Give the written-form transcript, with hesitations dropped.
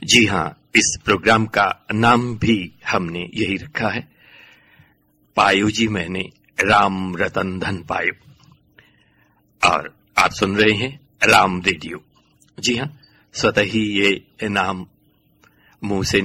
जी हाँ, इस प्रोग्राम का नाम भी हमने यही रखा है, पायो जी मैंने राम रतन धन पायो। और आप सुन रहे हैं राम रेडियो। जी हाँ, स्वतः ही ये नाम मुंह से